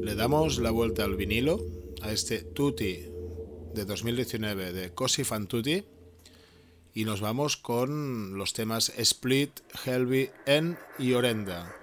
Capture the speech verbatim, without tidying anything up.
Le damos la vuelta al vinilo a este Tutti de dos mil diecinueve de Cosi fan tutti y nos vamos con los temas Split, Helby, En y Orenda.